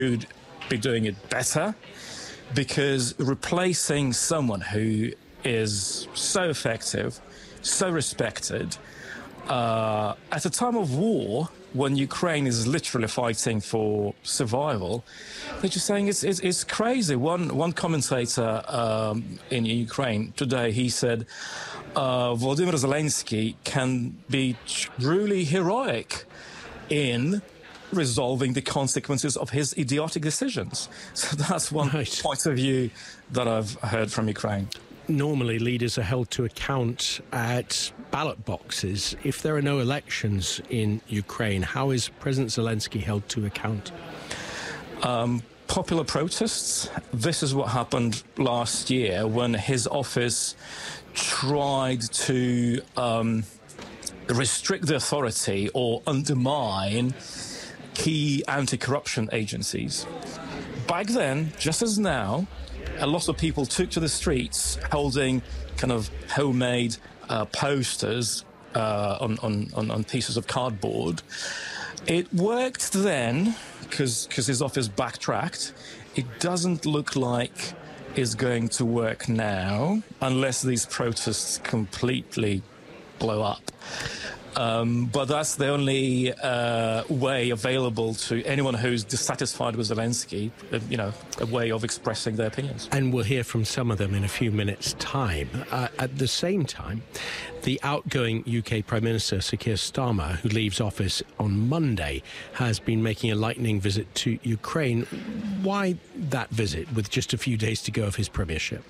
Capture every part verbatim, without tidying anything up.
would be doing it better, because replacing someone who is so effective, so respected, uh, at a time of war, when Ukraine is literally fighting for survival, they're just saying it's, it's, it's crazy. One, one commentator um, in Ukraine today, he said, uh, Volodymyr Zelensky can be truly heroic in resolving the consequences of his idiotic decisions. So that's one right. point of view that I've heard from Ukraine. Normally, leaders are held to account at ballot boxes. If there are no elections in Ukraine, how is President Zelensky held to account? Um, popular protests. This is what happened last year when his office tried to um, restrict the authority or undermine key anti-corruption agencies. Back then, just as now, a lot of people took to the streets holding kind of homemade uh, posters uh, on, on, on pieces of cardboard. It worked then, because his office backtracked. It doesn't look like it's going to work now, unless these protests completely blow up. Um, but that's the only uh, way available to anyone who's dissatisfied with Zelensky, uh, you know, a way of expressing their opinions. And we'll hear from some of them in a few minutes' time. Uh, at the same time, the outgoing U K Prime Minister, Sir Keir Starmer, who leaves office on Monday, has been making a lightning visit to Ukraine. Why that visit with just a few days to go of his premiership?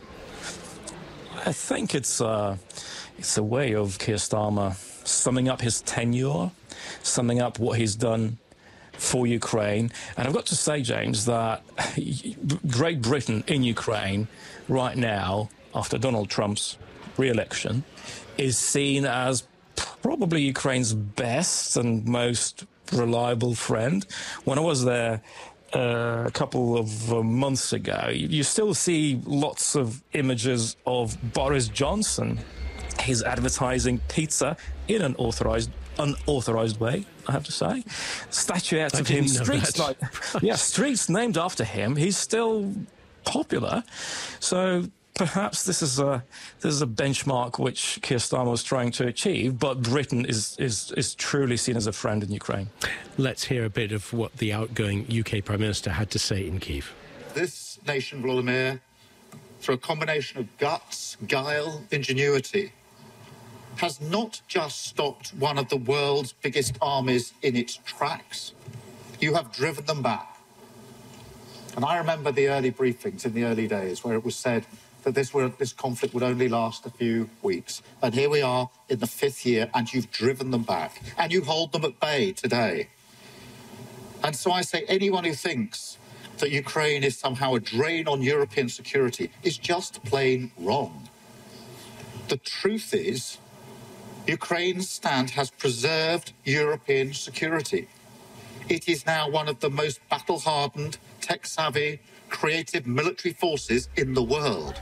I think it's, uh, it's a way of Keir Starmer summing up his tenure, summing up what he's done for Ukraine. And I've got to say, James, that Great Britain in Ukraine right now, after Donald Trump's re-election, is seen as probably Ukraine's best and most reliable friend. When I was there uh, a couple of uh, months ago, you, you still see lots of images of Boris Johnson. He's advertising pizza in an authorized, unauthorized way, I have to say. Statuettes of him, streets, like, yeah, streets named after him. He's still popular. So perhaps this is a this is a benchmark which Keir Starmer was trying to achieve, but Britain is, is, is truly seen as a friend in Ukraine. Let's hear a bit of what the outgoing U K Prime Minister had to say in Kyiv. This nation, Volodymyr, through a combination of guts, guile, ingenuity, has not just stopped one of the world's biggest armies in its tracks. You have driven them back. And I remember the early briefings in the early days where it was said that this, were, this conflict would only last a few weeks. And here we are in the fifth year, and you've driven them back. And you hold them at bay today. And so I say, anyone who thinks that Ukraine is somehow a drain on European security is just plain wrong. The truth is, Ukraine's stand has preserved European security. It is now one of the most battle-hardened, tech-savvy, creative military forces in the world.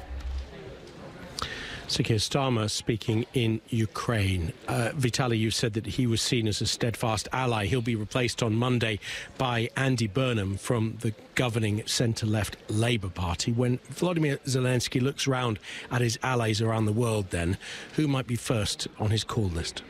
Sir Keir Starmer speaking in Ukraine. Uh, Vitaly, you said that he was seen as a steadfast ally. He'll be replaced on Monday by Andy Burnham from the governing centre-left Labour Party. When Volodymyr Zelensky looks round at his allies around the world, then, who might be first on his call list?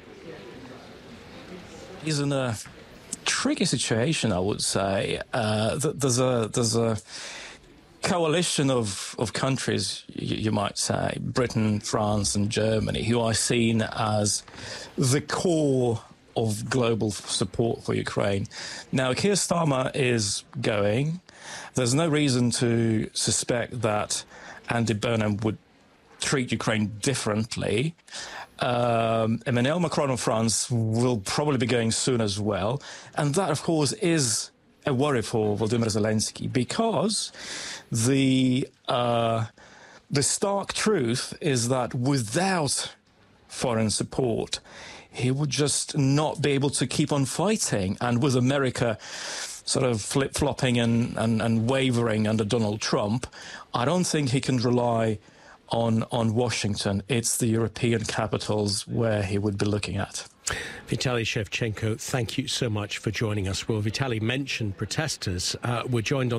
He's in a tricky situation, I would say. Uh, there's a... There's a coalition of, of countries, you, you might say, Britain, France and Germany, who are seen as the core of global support for Ukraine. Now, Keir Starmer is going. There's no reason to suspect that Andy Burnham would treat Ukraine differently. Um, Emmanuel Macron of France will probably be going soon as well. And that, of course, is a worry for Volodymyr Zelensky, because the uh, the stark truth is that without foreign support, he would just not be able to keep on fighting. And with America sort of flip-flopping and, and, and wavering under Donald Trump, I don't think he can rely on, on Washington. It's the European capitals where he would be looking at. Vitaly Shevchenko, thank you so much for joining us. Well, Vitaly mentioned protesters uh, were joined on